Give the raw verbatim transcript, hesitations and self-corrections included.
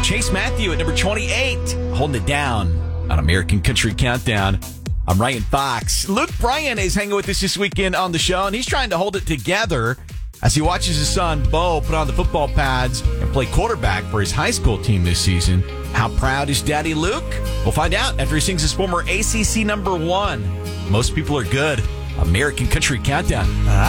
Chase Matthew at number twenty-eight, holding it down on American Country Countdown. I'm Ryan Fox. Luke Bryan is hanging with us this weekend on the show, and he's trying to hold it together as he watches his son, Bo, put on the football pads and play quarterback for his high school team this season. How proud is Daddy Luke? We'll find out after he sings his former A C C number one. Most people are good. American Country Countdown. I